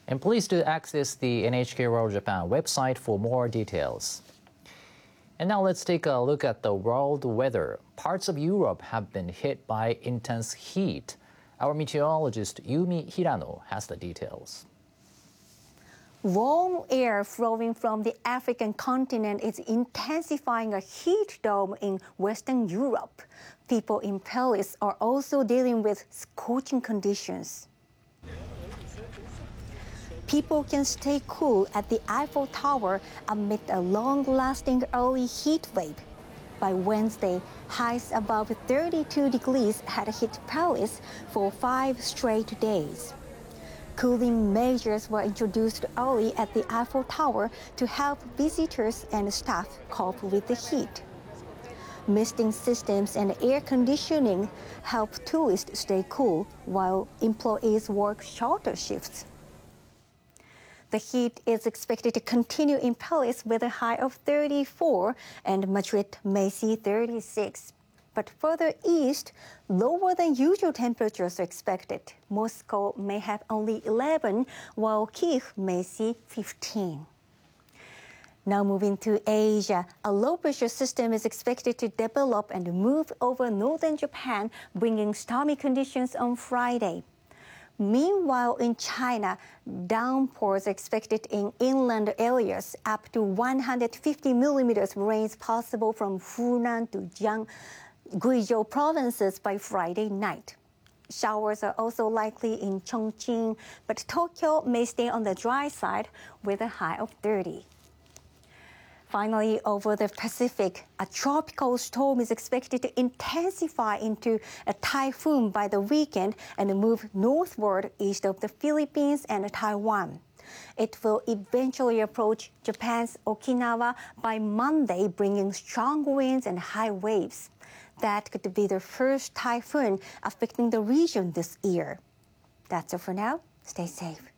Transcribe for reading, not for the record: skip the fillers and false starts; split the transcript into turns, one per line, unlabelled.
And please do access the NHK World Japan website for more details. And now let's take a look at the world weather. Parts of Europe have been hit by intense heat. Our meteorologist Yumi Hirano has the details.
Warm air flowing from the African continent is intensifying a heat dome in Western Europe. People in Paris are also dealing with scorching conditions. People can stay cool at the Eiffel Tower amid a long-lasting early heat wave. By Wednesday, highs above 32 degrees had hit Paris for 5 straight days. Cooling measures were introduced early at the Eiffel Tower to help visitors and staff cope with the heat. Misting systems and air conditioning help tourists stay cool while employees work shorter shifts. The heat is expected to continue in Paris with a high of 34, and Madrid may see 36. But further east, lower than usual temperatures are expected. Moscow may have only 11, while Kyiv may see 15. Now moving to Asia, a low-pressure system is expected to develop and move over northern Japan, bringing stormy conditions on Friday. Meanwhile, in China, downpours are expected in inland areas, up to 150 millimeters rains possible from Hunan to Guizhou provinces by Friday night. Showers are also likely in Chongqing, but Tokyo may stay on the dry side with a high of 30. Finally, over the Pacific, a tropical storm is expected to intensify into a typhoon by the weekend and move northward east of the Philippines and Taiwan. It will eventually approach Japan's Okinawa by Monday, bringing strong winds and high waves. That could be the first typhoon affecting the region this year. That's all for now. Stay safe.